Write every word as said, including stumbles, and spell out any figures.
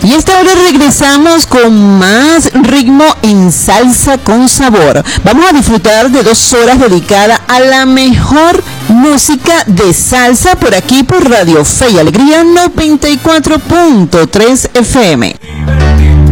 Y esta hora regresamos con más ritmo en Salsa con Sabor. Vamos a disfrutar de dos horas dedicadas a la mejor música de salsa por aquí por Radio Fe y Alegría noventa y cuatro punto tres F M.